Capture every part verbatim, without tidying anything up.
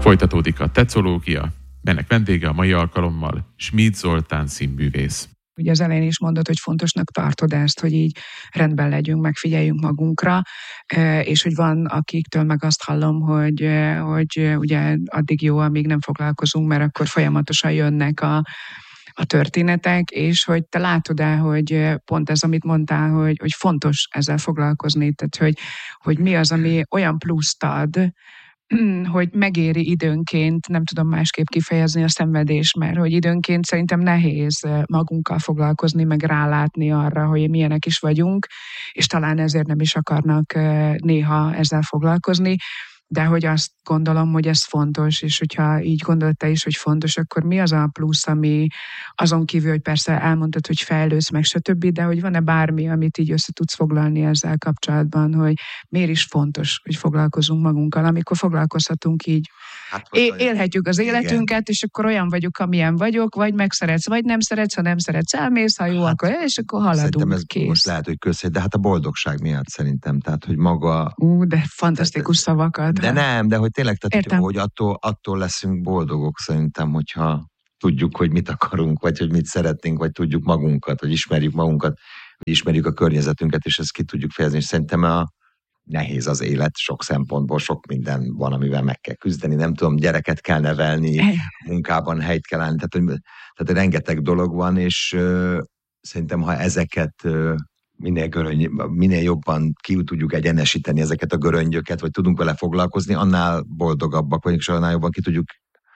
Folytatódik a tecológia, melynek vendége a mai alkalommal Schmid Zoltán színművész. Ugye az elején is mondod, hogy fontosnak tartod ezt, hogy így rendben legyünk, megfigyeljünk magunkra, és hogy van, akiktől meg azt hallom, hogy, hogy ugye addig jó, amíg nem foglalkozunk, mert akkor folyamatosan jönnek a, a történetek, és hogy te látod el, hogy pont ez, amit mondtál, hogy, hogy fontos ezzel foglalkozni, tehát hogy, hogy mi az, ami olyan pluszt ad, hogy megéri időnként, nem tudom másképp kifejezni a szenvedés, mert hogy időnként szerintem nehéz magunkkal foglalkozni, meg rálátni arra, hogy milyenek is vagyunk, és talán ezért nem is akarnak néha ezzel foglalkozni, de hogy azt gondolom, hogy ez fontos, és hogyha így gondolod te is, hogy fontos, akkor mi az a plusz, ami azon kívül, hogy persze elmondtad, hogy fejlődsz meg, stb., de hogy van-e bármi, amit így össze tudsz foglalni ezzel kapcsolatban, hogy miért is fontos, hogy foglalkozunk magunkkal, amikor foglalkozhatunk így. Hát, é- élhetjük az életünket, igen. És akkor olyan vagyok, amilyen vagyok, vagy megszeretsz, vagy nem szeretsz, ha nem szeretsz, elmész, ha jó, hát, akkor és akkor haladunk, ez kész. Most lehet, hogy közhely, de hát a boldogság miatt szerintem, tehát, hogy maga... Ú, de fantasztikus tehát, szavakat. De nem, de hogy tényleg, tehát, hogy, hogy attól, attól leszünk boldogok szerintem, hogyha tudjuk, hogy mit akarunk, vagy hogy mit szeretnénk, vagy tudjuk magunkat, vagy ismerjük magunkat, vagy ismerjük a környezetünket, és ezt ki tudjuk fejezni. És szerintem a nehéz az élet sok szempontból, sok minden van, amivel meg kell küzdeni. Nem tudom, gyereket kell nevelni, munkában helyt kell állni, tehát, hogy, tehát rengeteg dolog van, és uh, szerintem, ha ezeket uh, minél, göröny, minél jobban ki tudjuk egyenesíteni ezeket a göröngyöket, vagy tudunk vele foglalkozni, annál boldogabbak vagyunk, és annál jobban ki tudjuk,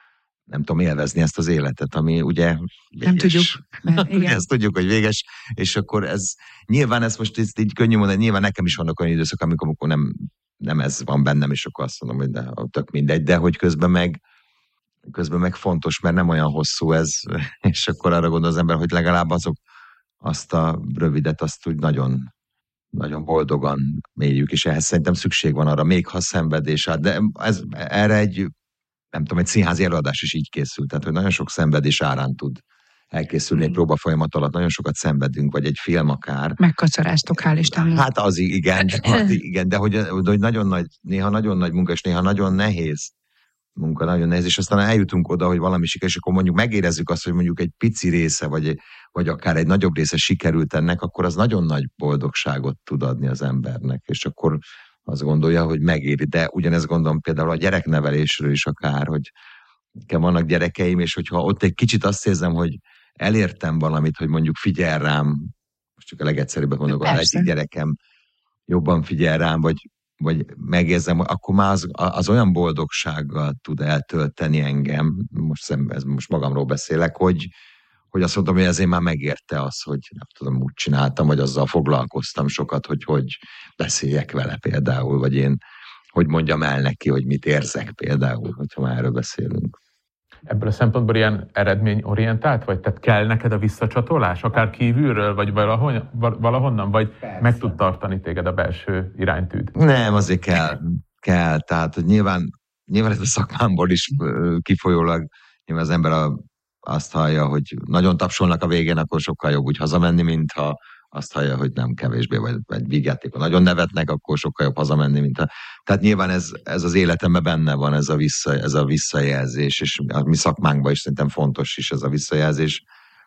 nem tudom, élvezni ezt az életet, ami ugye véges. Nem tudjuk. Igen. Ezt tudjuk, hogy véges, és akkor ez, nyilván ez most így, így könnyű mondani, nyilván nekem is vannak olyan időszak, amikor, amikor nem, nem ez van bennem, és akkor azt mondom, hogy de, tök mindegy, de hogy közben meg, közben meg fontos, mert nem olyan hosszú ez, és akkor arra gondol az ember, hogy legalább azok azt a rövidet, azt úgy nagyon, nagyon boldogan éljük, és ehhez szerintem szükség van arra, még ha szenvedés áll, de ez, erre egy, nem tudom, egy színházi előadás is így készült, tehát hogy nagyon sok szenvedés árán tud elkészülni egy próba folyamat alatt, nagyon sokat szenvedünk, vagy egy film akár. Megkacaráztok, hál' Istennek. Hát az igen, az igen, de hogy, de hogy nagyon nagy, néha nagyon nagy munka, és néha nagyon nehéz munka, nagyon nehéz, és aztán eljutunk oda, hogy valami siker, és akkor mondjuk megérezzük azt, hogy mondjuk egy pici része, vagy, vagy akár egy nagyobb része sikerült ennek, akkor az nagyon nagy boldogságot tud adni az embernek, és akkor azt gondolja, hogy megéri. De ugyanezt gondolom például a gyereknevelésről is akár, hogy vannak gyerekeim, és hogyha ott egy kicsit azt érzem, hogy elértem valamit, hogy mondjuk figyel rám, most csak a legegyszerűbbet mondok, az egyik gyerekem jobban figyel rám, vagy vagy megérzem, akkor már az, az olyan boldogsággal tud eltölteni engem, most, szem, ez most magamról beszélek, hogy, hogy azt mondom, hogy ezért már megérte az, hogy nem tudom, úgy csináltam, vagy azzal foglalkoztam sokat, hogy hogy beszéljek vele például, vagy én hogy mondjam el neki, hogy mit érzek például, hogyha már erről beszélünk. Ebből a szempontból ilyen eredményorientált vagy? Tehát kell neked a visszacsatolás, akár kívülről, vagy valahon, valahonnan, vagy persze, meg tud tartani téged a belső iránytűd? Nem, azért kell, kell. Tehát, hogy nyilván, nyilván ez a szakmámból is kifolyólag, nyilván az ember a, azt hallja, hogy nagyon tapsolnak a végén, akkor sokkal jobb úgy hazamenni, mint ha azt hallja, hogy nem kevésbé, vagy, vagy vígjátékon nagyon nevetnek, akkor sokkal jobb hazamenni, mint a... Tehát nyilván ez, ez az életemben benne van, ez a, vissza, ez a visszajelzés, és a mi szakmánkban is szerintem fontos is ez a visszajelzés,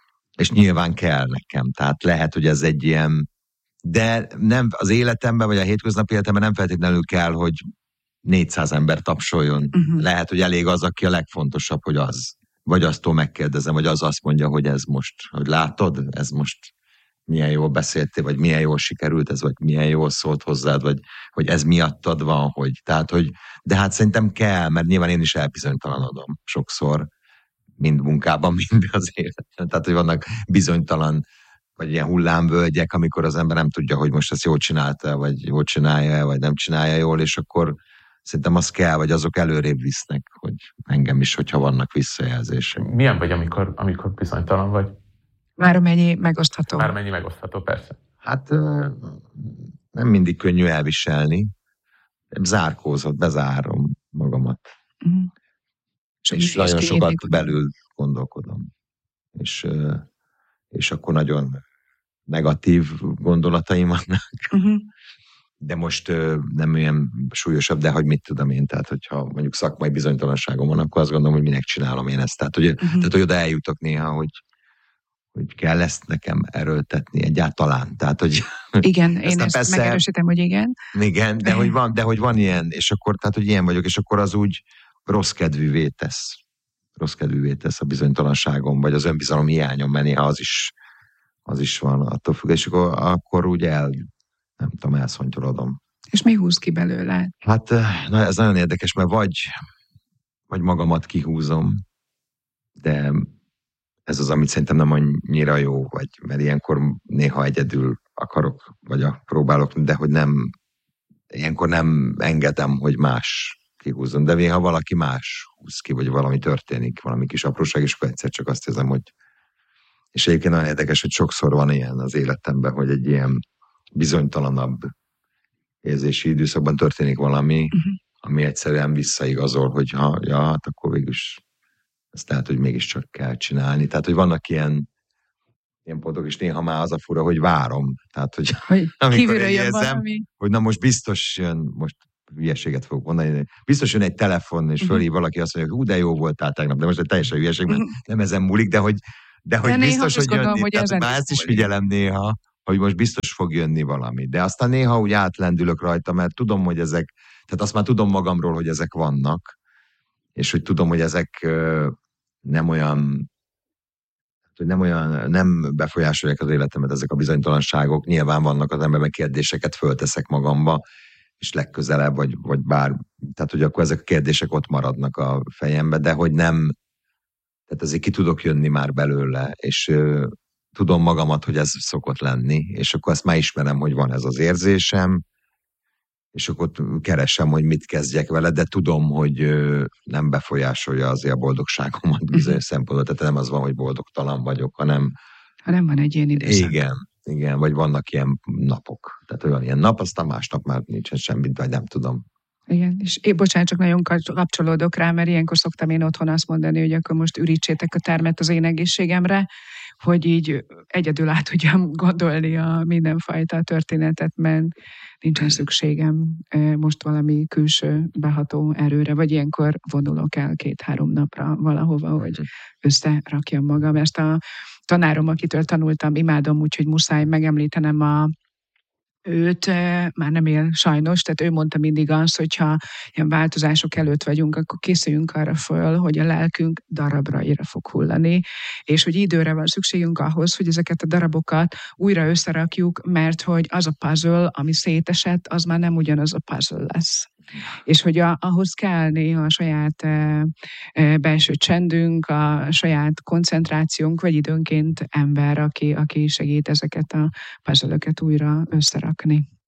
és nyilván kell nekem. Tehát lehet, hogy ez egy ilyen... De nem az életemben, vagy a hétköznapi életemben nem feltétlenül kell, hogy négyszáz ember tapsoljon. Uh-huh. Lehet, hogy elég az, aki a legfontosabb, hogy az. Vagy aztól megkérdezem, vagy az azt mondja, hogy ez most, hogy látod, ez most milyen jól beszéltél, vagy milyen jól sikerült ez, vagy milyen jól szólt hozzád, vagy hogy ez miattad van, hogy, tehát, hogy, de hát szerintem kell, mert nyilván én is elbizonytalanodom sokszor, mind munkában, mind az életben. Tehát, hogy vannak bizonytalan, vagy ilyen hullámvölgyek, amikor az ember nem tudja, hogy most ezt jól csinálta, vagy jól csinálja, vagy nem csinálja jól, és akkor szerintem az kell, vagy azok előrébb visznek, hogy engem is, hogyha vannak visszajelzések. Milyen vagy, amikor, amikor bizonytalan vagy? Már mennyi megosztható. Már mennyi megosztható, persze. Hát nem mindig könnyű elviselni. Zárkózott, bezárom magamat. Uh-huh. És, és nagyon sokat belül gondolkodom. És, és akkor nagyon negatív gondolataim vannak. Uh-huh. de most ö, nem olyan súlyosabb, de hogy mit tudom én, tehát hogyha mondjuk szakmai bizonytalanságom van, akkor azt gondolom, hogy minek csinálom én ezt. Tehát, hogy, uh-huh. tehát, hogy oda eljutok néha, hogy, hogy kell ezt nekem erőltetni egyáltalán. Tehát, hogy igen, én ezt persze, megerősítem, hogy igen. Igen, de hogy van, de hogy van ilyen, és akkor, tehát, hogy ilyen vagyok, és akkor az úgy rossz kedvűvé tesz. Rossz kedvűvé tesz a bizonytalanságom, vagy az önbizalom hiányom, mert néha az is, az is van attól függ, és akkor, akkor úgy el, nem tudom, elszontyolodom. És mi húz ki belőle? Hát na, ez nagyon érdekes, mert vagy, vagy magamat kihúzom, de ez az, amit szerintem nem annyira jó, vagy mert ilyenkor néha egyedül akarok, vagy a, próbálok, de hogy nem, ilyenkor nem engedem, hogy más kihúzzon, de néha valaki más húz ki, vagy valami történik, valami kis apróság, és akkor egyszer csak azt érzem, hogy és egyébként nagyon érdekes, hogy sokszor van ilyen az életemben, hogy egy ilyen bizonytalanabb érzési időszakban történik valami, uh-huh. ami egyszerűen visszaigazol, hogy ha, ja, hát akkor végülis ezt lehet, hogy mégiscsak kell csinálni. Tehát, hogy vannak ilyen, ilyen pontok, és néha már az a fura, hogy várom. Tehát, hogy, hogy amikor érzem, hogy na most biztos jön, most hülyeséget fogok mondani, biztos jön egy telefon, és fölhív uh-huh. valaki, azt mondja, hogy hú, de jó voltál tegnap, de most egy teljesen hülyeség, mert uh-huh. nem ezen múlik, de hogy, de hogy de biztos, hogy jönni. Hogy tehát, már ezt is figyelem néha, hogy most biztos fog jönni valami. De aztán néha úgy átlendülök rajta, mert tudom, hogy ezek, tehát azt már tudom magamról, hogy ezek vannak, és hogy tudom, hogy ezek nem olyan, hogy nem olyan, nem befolyásolják az életemet ezek a bizonytalanságok. Nyilván vannak az emberben kérdéseket, fölteszek magamba, és legközelebb, vagy, vagy bár, tehát hogy akkor ezek a kérdések ott maradnak a fejembe, de hogy nem, tehát azért ki tudok jönni már belőle, és ö, tudom magamat, hogy ez szokott lenni, és akkor ezt már ismerem, hogy van ez az érzésem, és akkor keresem, hogy mit kezdjek vele, de tudom, hogy ö, nem befolyásolja azért a boldogságomat bizonyos szempontból, tehát nem az van, hogy boldogtalan vagyok, hanem... hanem van egy ilyen időszak. Igen, igen, vagy vannak ilyen napok. Tehát olyan ilyen nap, aztán másnap már nincsen semmit, vagy nem tudom. Igen, és én bocsánat, csak nagyon kapcsolódok rá, mert ilyenkor szoktam én otthon azt mondani, hogy akkor most ürítsétek a termet az én egészségemre, hogy így egyedül át tudjam gondolni a mindenfajta történetet, mert nincsen szükségem most valami külső beható erőre, vagy ilyenkor vonulok el két-három napra valahova, hogy összerakjam magam. Ezt a tanárom, akitől tanultam, imádom, úgyhogy muszáj megemlítenem a őt, már nem él sajnos, tehát ő mondta mindig azt, hogyha ilyen változások előtt vagyunk, akkor készüljünk arra föl, hogy a lelkünk darabraira fog hullani, és hogy időre van szükségünk ahhoz, hogy ezeket a darabokat újra összerakjuk, mert hogy az a puzzle, ami szétesett, az már nem ugyanaz a puzzle lesz. És hogy a, ahhoz kell néha a saját e, e, belső csendünk, a saját koncentrációnk, vagy időnként ember, aki, aki segít ezeket a puzzle-öket újra összerakni.